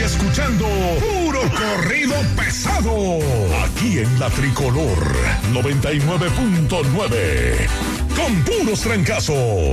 escuchando Puro Corrido Pesado. Aquí en la Tricolor 99.9. Con puros trancazos.